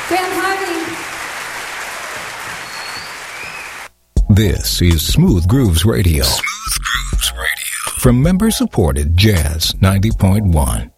Graham Harvey. This is Smooth Grooves Radio. Smooth Grooves Radio. From member-supported Jazz 90.1.